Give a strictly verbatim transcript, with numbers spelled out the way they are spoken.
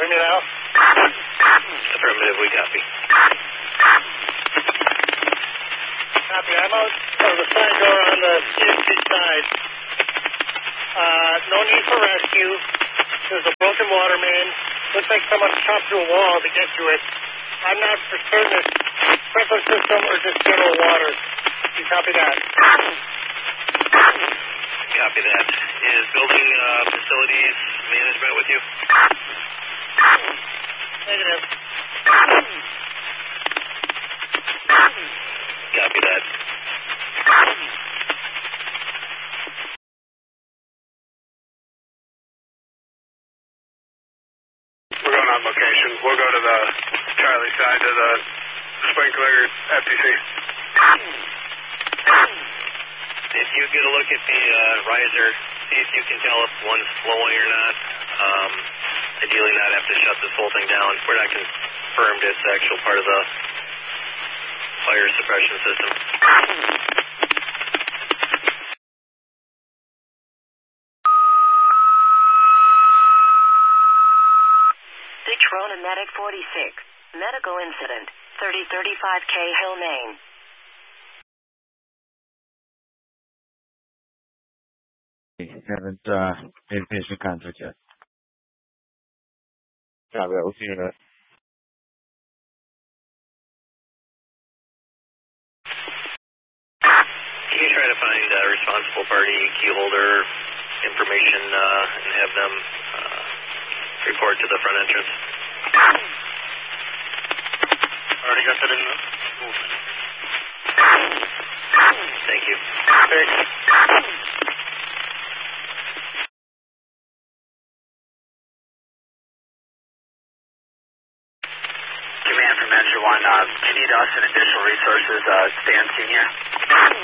hear me now? Affirmative, we copy. Copy. I'm out of the side door on the C M C side. Uh, no need for rescue. There's a broken water main. Looks like someone chopped through a wall to get to it. I'm not for certain it's sprinkler system or just general water. You copy that? Copy that. Is building uh, facilities management with you? Negative. Copy that. We're going on location. We'll go to the Charlie side to the sprinkler F T C. If you get a look at the uh, riser, see if you can tell if one's flowing or not. Um, ideally not have to shut this whole thing down. We're not confirmed it's the actual part of the fire suppression system. Rona Medic forty-six. Medical incident. thirty thirty-five K Hill, Maine. Haven't uh, made patient contact yet. Copy that. We'll see you in a minute. Can you try to find a responsible party, key holder information, uh, and have them uh, report to the front entrance? Already got that in the movement. Thank you. Thanks. Command from Metro one, uh, do you need us and additional resources, uh, Stan Senior?